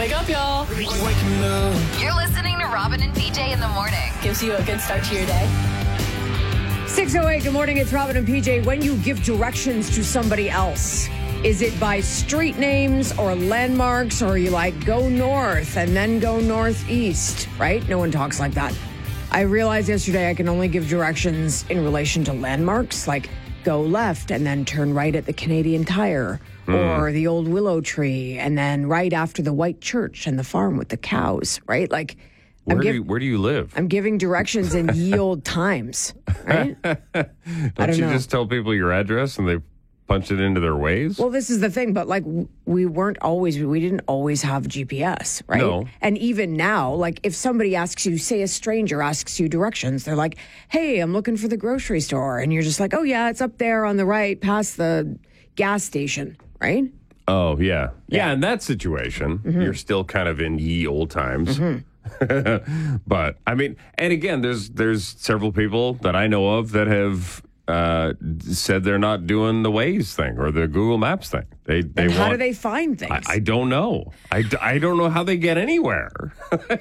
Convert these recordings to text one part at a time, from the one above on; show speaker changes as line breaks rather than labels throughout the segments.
Wake up, y'all.
You're listening to Robin and PJ in the morning.
Gives you a good start to your day.
6:08, good morning. It's Robin and PJ. When you give directions to somebody else, is it by street names or landmarks, or are you like, go north and then go northeast, right? No one talks like that. I realized yesterday I can only give directions in relation to landmarks, like go left and then turn right at the Canadian Tire, or the old willow tree, and then right after the white church and the farm with the cows, right? Like,
Where do you live?
I'm giving directions in ye old times, right?
Don't you just tell people your address and they punch it into their ways?
Well, this is the thing, but like we didn't always have GPS, right?
No.
And even now, like if somebody asks you, say a stranger asks you directions, they're like, hey, I'm looking for the grocery store. And you're just like, oh yeah, it's up there on the right past the gas station, right?
Oh, yeah. Yeah, in that situation, you're still kind of in ye old times. But, I mean, and again, there's several people that I know of that have said they're not doing the Waze thing or the Google Maps thing.
How do they find things?
I don't know. I don't know how they get anywhere.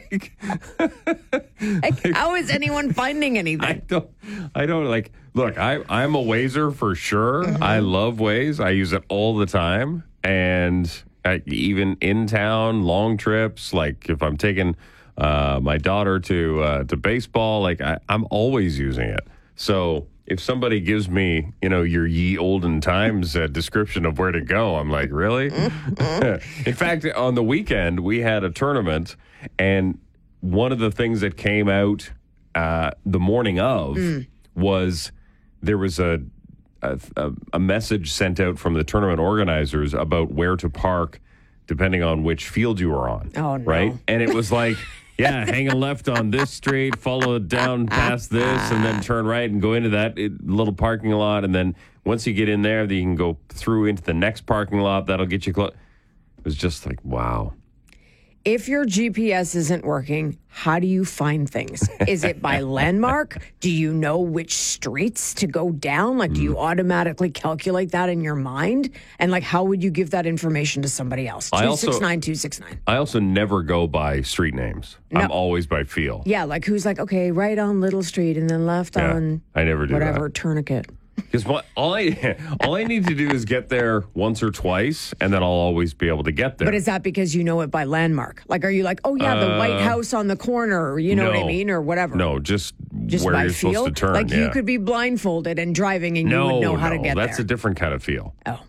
How is anyone finding anything?
I don't like, look, I'm a Wazer for sure. I love Waze. I use it all the time. And even in town, long trips, like if I'm taking my daughter to baseball, like I'm always using it. So if somebody gives me, your ye olden times description of where to go, I'm like, really? In fact, on the weekend, we had a tournament, and one of the things that came out the morning of was there was a message sent out from the tournament organizers about where to park depending on which field you were on.
Oh, no.
Right? And it was like, yeah, hang a left on this street, follow it down past this, and then turn right and go into that little parking lot. And then once you get in there, then you can go through into the next parking lot. That'll get you close. It was just like, wow.
If your GPS isn't working, how do you find things? Is it by landmark? Do you know which streets to go down? Like, do you automatically calculate that in your mind? And like, how would you give that information to somebody else? 269-269.
I also never go by street names. No. I'm always by feel.
Yeah, like who's like, okay, right on Little Street and then left on
I never do
whatever
that.
Tourniquet.
Because all I need to do is get there once or twice, and then I'll always be able to get there.
But is that because you know it by landmark? Like, are you like, oh yeah, the White House on the corner, you know what I mean, or whatever?
No, just where
by
you're
feel?
supposed to turn.
Like you could be blindfolded and driving, and you would know how to get there.
That's a different kind of feel.
Oh.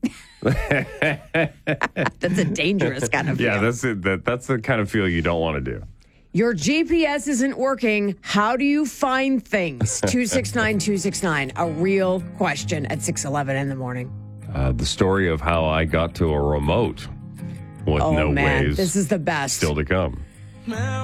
That's a dangerous kind of feel.
Yeah, that's the kind of feel you don't want to do.
Your GPS isn't working. How do you find things? 269-269. A real question at 6:11 in the morning.
The story of how I got to a remote with no
man,
ways.
this is the best.
Still to come.